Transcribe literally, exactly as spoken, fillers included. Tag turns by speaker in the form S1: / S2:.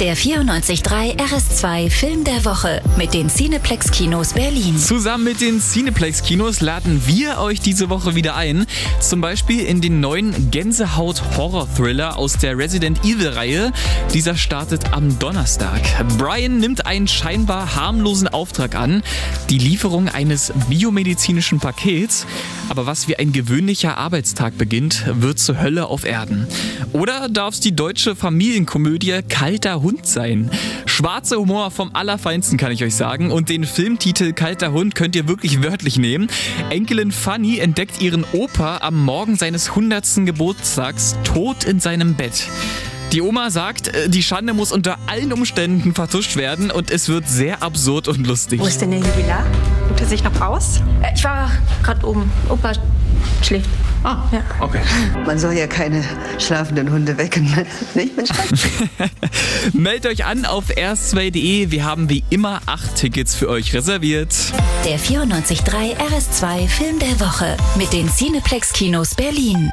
S1: Der vierundneunzig Komma drei R S zwei Film der Woche mit den Cineplex Kinos Berlin.
S2: Zusammen mit den Cineplex Kinos laden wir euch diese Woche wieder ein. Zum Beispiel in den neuen Gänsehaut-Horror-Thriller aus der Resident Evil-Reihe. Dieser startet am Donnerstag. Brian nimmt einen scheinbar harmlosen Auftrag an. Die Lieferung eines biomedizinischen Pakets. Aber was wie ein gewöhnlicher Arbeitstag beginnt, wird zur Hölle auf Erden. Oder darf es die deutsche Familienkomödie Kalter Hund sein? Schwarzer Humor vom Allerfeinsten, kann ich euch sagen. Und den Filmtitel Kalter Hund könnt ihr wirklich wörtlich nehmen. Enkelin Fanny entdeckt ihren Opa am Morgen seines hundertsten Geburtstags tot in seinem Bett. Die Oma sagt, die Schande muss unter allen Umständen vertuscht werden und es wird sehr absurd und lustig.
S3: Wo ist denn der Jubilar? Ruht er sich noch aus?
S4: Äh, Ich war gerade oben. Opa schläft.
S3: Ah, ja.
S2: Okay.
S5: Man soll ja keine schlafenden Hunde wecken. Nicht, Mensch?
S2: Meldet euch an auf r s zwei punkt de. Wir haben wie immer acht Tickets für euch reserviert.
S1: Der vierundneunzig Komma drei R S zwei Film der Woche mit den Cineplex Kinos Berlin.